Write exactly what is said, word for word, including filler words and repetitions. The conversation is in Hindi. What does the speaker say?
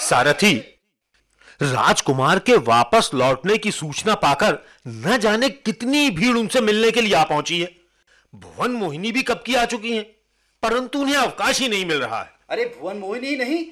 सारथी, राजकुमार के वापस लौटने की सूचना पाकर न जाने कितनी भीड़ उनसे मिलने के लिए आ पहुंची है। भुवन मोहिनी भी कब की आ चुकी हैं, परंतु उन्हें अवकाश ही नहीं मिल रहा है। अरे भुवन मोहिनी नहीं,